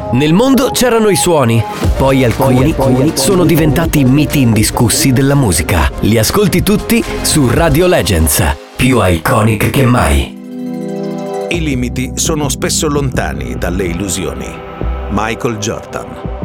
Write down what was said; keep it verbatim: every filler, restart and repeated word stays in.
Nel mondo c'erano i suoni, poi alcuni, poi alcuni sono diventati miti indiscussi della musica. Li ascolti tutti su Radio Legends, più iconic che mai. I limiti sono spesso lontani dalle illusioni. Michael Jordan.